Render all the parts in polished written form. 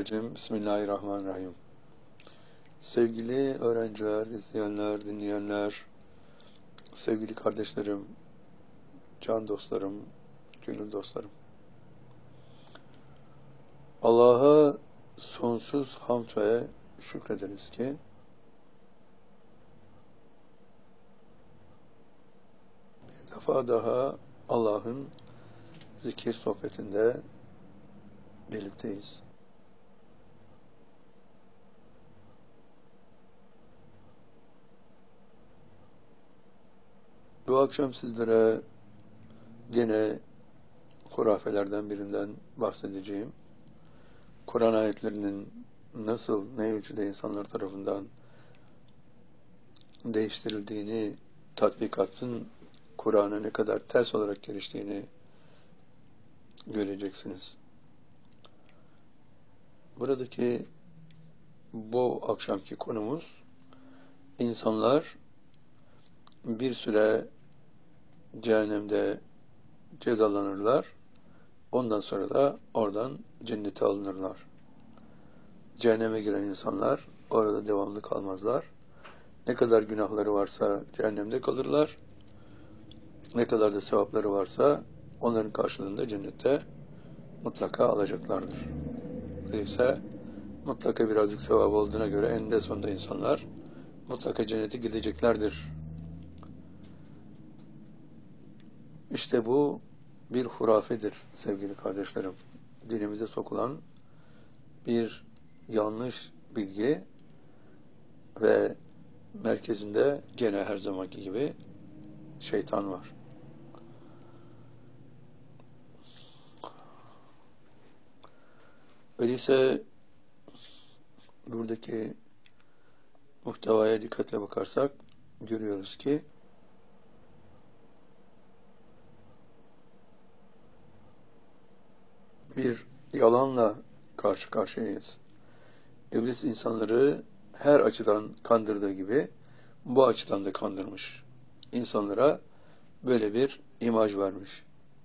Euzubillahimineşşeytanirracim. Bismillahirrahmanirrahim. Sevgili öğrenciler, izleyenler, dinleyenler, sevgili kardeşlerim, can dostlarım, gönül dostlarım. Allah'a sonsuz hamd ve şükrederiz ki bir defa daha Allah'ın zikir sohbetinde birlikteyiz. Bu akşam sizlere gene hurafelerden birinden bahsedeceğim. Kur'an ayetlerinin nasıl, ne ölçüde insanlar tarafından değiştirildiğini, tatbikatın Kur'an'a ne kadar ters olarak geliştiğini göreceksiniz. Buradaki bu akşamki konumuz, insanlar bir süre cehennemde cezalanırlar, ondan sonra da oradan cennete alınırlar. Cehenneme giren insanlar orada devamlı kalmazlar. Ne kadar günahları varsa cehennemde kalırlar, ne kadar da sevapları varsa onların karşılığında cennette mutlaka alacaklardır. Öyleyse mutlaka birazcık sevap olduğuna göre eninde sonunda insanlar mutlaka cennete gideceklerdir. İşte bu bir hurafedir sevgili kardeşlerim. Dinimize sokulan bir yanlış bilgi ve merkezinde gene her zamanki gibi şeytan var. Öyleyse buradaki muhtevaya dikkatle bakarsak görüyoruz ki bir yalanla karşı karşıyayız. İblis insanları her açıdan kandırdığı gibi bu açıdan da kandırmış. İnsanlara böyle bir imaj vermiş.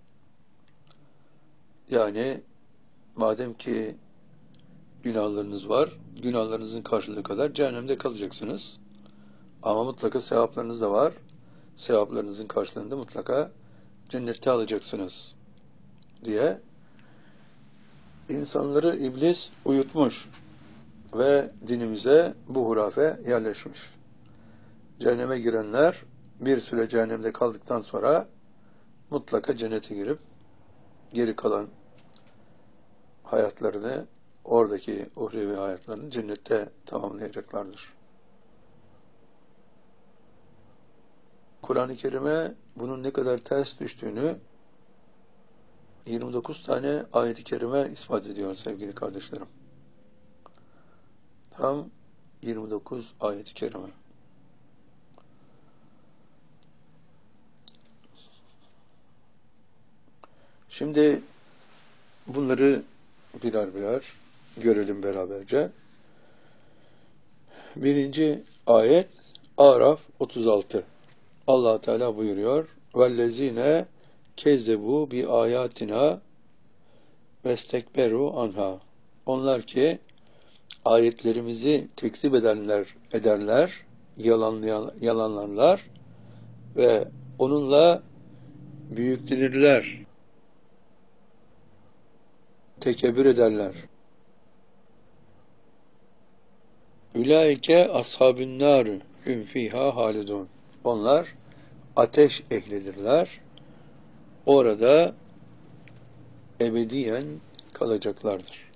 Yani madem ki günahlarınız var, günahlarınızın karşılığı kadar cehennemde kalacaksınız. Ama mutlaka sevaplarınız da var. Sevaplarınızın karşılığında mutlaka cennette alacaksınız diye insanları iblis uyutmuş ve dinimize bu hurafe yerleşmiş. Cehenneme girenler bir süre cehennemde kaldıktan sonra mutlaka cennete girip geri kalan hayatlarını, oradaki uhrevi hayatlarını cennette tamamlayacaklardır. Kur'an-ı Kerim'e bunun ne kadar ters düştüğünü 29 tane ayet-i kerime ispat ediyor sevgili kardeşlerim. Tam 29 ayet-i kerime. Şimdi bunları birer birer görelim beraberce. Birinci ayet Araf 36. Allah Teala buyuruyor: "Vellezine kezzebu bi ayatina vestekberu anha." Onlar ki ayetlerimizi tekzip ederler, yalanlarlar ve onunla büyüklenirler, tekebbür ederler. Ülaike ashabün nârü hüm fîhâ halidun. Onlar ateş ehlidirler. Orada ebediyen kalacaklardır.